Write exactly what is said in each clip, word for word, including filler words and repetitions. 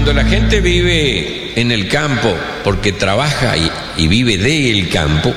cuando la gente vive en el campo porque trabaja y, y vive del campo,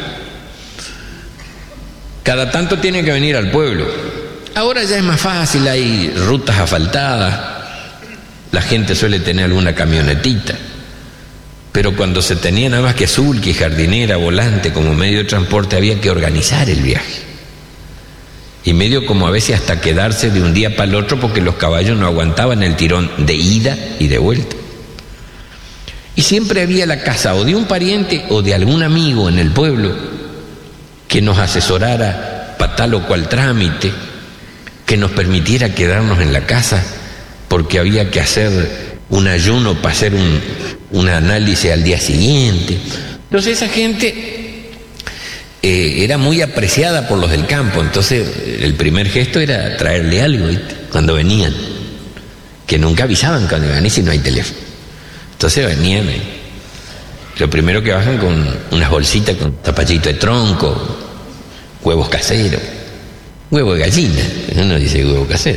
cada tanto tiene que venir al pueblo. Ahora ya es más fácil, hay rutas asfaltadas, la gente suele tener alguna camionetita, pero cuando se tenía nada más que sulky, jardinera, volante como medio de transporte, había que organizar el viaje. Y medio como a veces hasta quedarse de un día para el otro porque los caballos no aguantaban el tirón de ida y de vuelta. Y siempre había la casa o de un pariente o de algún amigo en el pueblo que nos asesorara para tal o cual trámite, que nos permitiera quedarnos en la casa porque había que hacer un ayuno para hacer un, un análisis al día siguiente. Entonces esa gente Eh, era muy apreciada por los del campo. Entonces el primer gesto era traerle algo, ¿viste? Cuando venían, que nunca avisaban cuando iban, y si no hay teléfono. Entonces venían, eh, lo primero que bajan con unas bolsitas con zapallito de tronco, huevos caseros, huevo de gallina, uno dice huevo casero.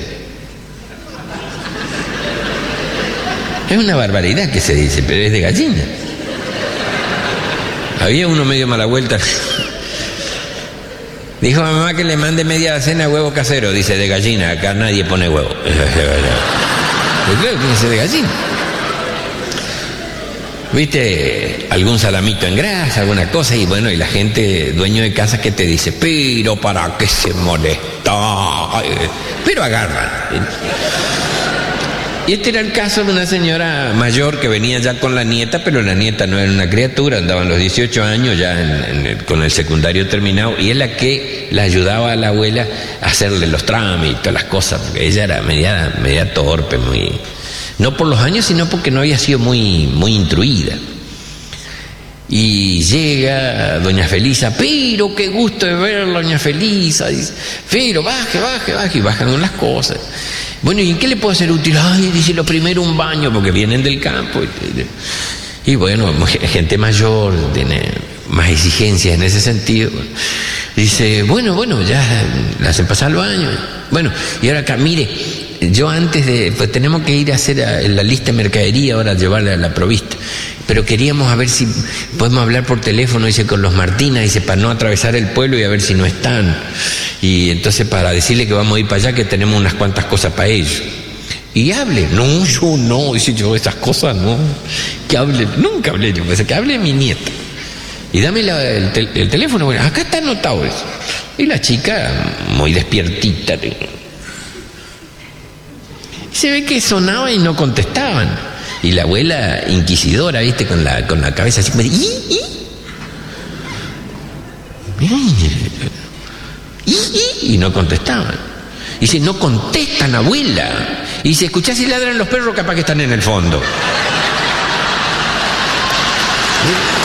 Es una barbaridad que se dice, pero es de gallina. Había uno medio mala vuelta. Dijo a mamá que le mande media docena de huevo casero. Dice, de gallina, acá nadie pone huevo. Yo creo que dice de gallina. ¿Viste? Algún salamito en grasa, alguna cosa, y bueno, y la gente, dueño de casa, que te dice, pero ¿para qué se molesta? Pero agarran. Y este era el caso de una señora mayor que venía ya con la nieta, pero la nieta no era una criatura, andaban los dieciocho años ya en, en el, con el secundario terminado, y es la que la ayudaba a la abuela a hacerle los trámites, las cosas, porque ella era media, media torpe, muy, no por los años, sino porque no había sido muy, muy instruida. Y llega doña Felisa, pero qué gusto de verla, doña Felisa, dice, pero baje, baje, baje, y bajan unas cosas. Bueno, ¿y en qué le puedo ser útil? Ay, dice, lo primero un baño, porque vienen del campo. Y, y bueno, gente mayor, tiene más exigencias en ese sentido. Dice, bueno, bueno, ya le hacen pasar al baño. Bueno, y ahora acá, mire, yo antes de, pues tenemos que ir a hacer a, la lista de mercadería, ahora llevarla a la provista. Pero queríamos a ver si podemos hablar por teléfono, dice, con los Martínez, dice, para no atravesar el pueblo y a ver si no están. Y entonces para decirle que vamos a ir para allá, que tenemos unas cuantas cosas para ellos. Y hable. No, yo no, dice, yo esas cosas no. Que hable, nunca hablé yo, pues que hable mi nieta. Y dame la, el, tel, el teléfono, bueno, acá está anotado eso. Y la chica, muy despiertita, se ve que sonaba y no contestaban. Y la abuela inquisidora, ¿viste? Con la, con la cabeza así como de, ¿y? ¿y? ¿Y? ¿y? Y no contestaban. Y dice, no contestan, abuela. Y dice, escuchá si ladran los perros, capaz que están en el fondo.